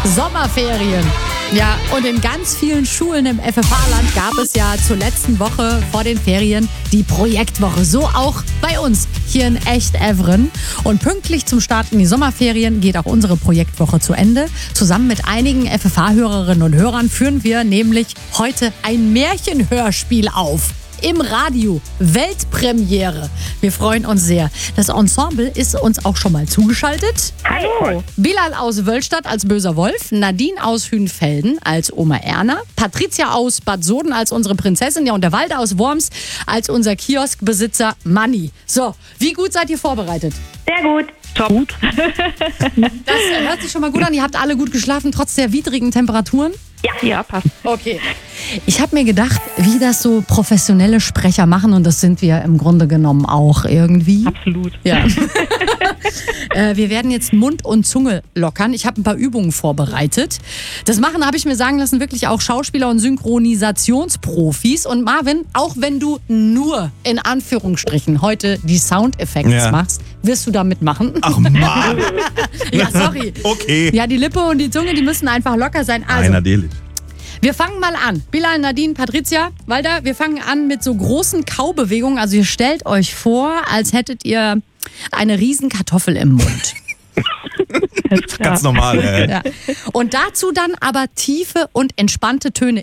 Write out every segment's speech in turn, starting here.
Sommerferien. Ja, und in ganz vielen Schulen im FFH-Land gab es ja zur letzten Woche vor den Ferien die Projektwoche. So auch bei uns hier in Echt-Evren. Und pünktlich zum Start in die Sommerferien geht auch unsere Projektwoche zu Ende. Zusammen mit einigen FFH-Hörerinnen und Hörern führen wir nämlich heute ein Märchenhörspiel auf. Im Radio. Weltpremiere. Wir freuen uns sehr. Das Ensemble ist uns auch schon mal zugeschaltet. Hallo. Bilal aus Wöllstadt als böser Wolf, Nadine aus Hünfelden als Oma Erna, Patricia aus Bad Soden als unsere Prinzessin, ja, und der Walter aus Worms als unser Kioskbesitzer Manni. So, wie gut seid ihr vorbereitet? Sehr gut. Top. Das hört sich schon mal gut an. Ihr habt alle gut geschlafen, trotz der widrigen Temperaturen? Ja, passt. Okay. Ich habe mir gedacht, wie das so professionelle Sprecher machen, und das sind wir im Grunde genommen auch irgendwie. Absolut. Ja. Wir werden jetzt Mund und Zunge lockern. Ich habe ein paar Übungen vorbereitet. Das machen, habe ich mir sagen lassen, wirklich auch Schauspieler und Synchronisationsprofis. Und Marvin, auch wenn du nur in Anführungsstrichen heute die Soundeffekte machst, wirst du da mitmachen. Ach Mann. Ja, sorry. Okay. Ja, die Lippe und die Zunge, die müssen einfach locker sein. Also, Natürlich. wir fangen mal an. Bilal, Nadine, Patricia, Walter, wir fangen an mit so großen Kaubewegungen. Also ihr stellt euch vor, als hättet ihr eine riesen Kartoffel im Mund. Ganz normal, ey. Ja. Und dazu dann aber tiefe und entspannte Töne.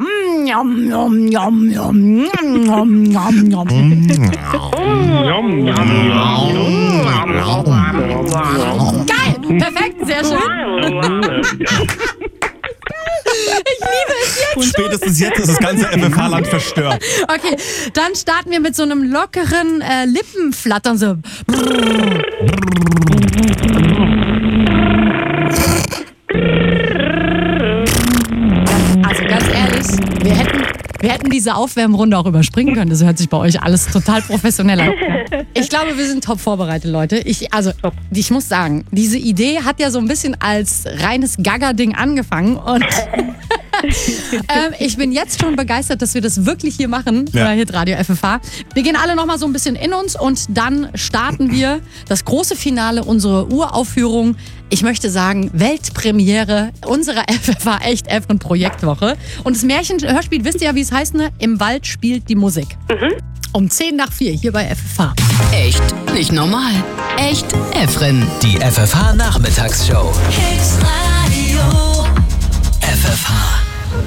Geil, perfekt, sehr schön. Ich liebe es jetzt. Und spätestens jetzt ist das ganze FFH-Land verstört. Okay, dann starten wir mit so einem lockeren Lippenflattern. So. Also ganz ehrlich, wir hätten diese Aufwärmrunde auch überspringen können. Das hört sich bei euch alles total professionell an. Ich glaube, wir sind top vorbereitet, Leute. Ich muss sagen, diese Idee hat ja so ein bisschen als reines Gaga-Ding angefangen. Und ich bin jetzt schon begeistert, dass wir das wirklich hier machen, bei Hitradio FFH. Wir gehen alle nochmal so ein bisschen in uns und dann starten wir das große Finale, unsere Uraufführung. Ich möchte sagen, Weltpremiere unserer FFH Echt-Evren Projektwoche. Und das Märchenhörspiel, wisst ihr ja, wie es heißt, ne? Im Wald spielt die Musik. Um 10:04 hier bei FFH. Echt nicht normal. Echt-Evren. Die FFH Nachmittagsshow. Hitradio FFH.